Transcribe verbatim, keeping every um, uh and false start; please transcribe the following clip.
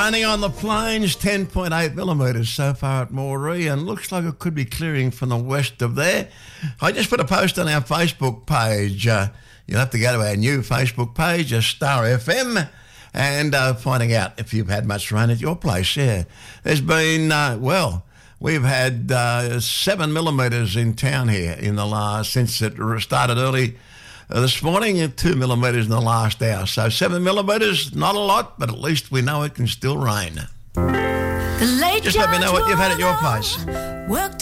Raining on the plains, ten point eight millimetres so far at Moree, and looks like it could be clearing from the west of there. I just put a post on our Facebook page. Uh, you'll have to go to our new Facebook page, uh, Star F M, and uh, finding out if you've had much rain at your place. Yeah, there's been, uh, well, we've had uh, seven millimetres in town here in the last, since it started early Uh, this morning, and two millimetres in the last hour. So seven millimetres, not a lot, but at least we know it can still rain. Just let me know what you've had at your place.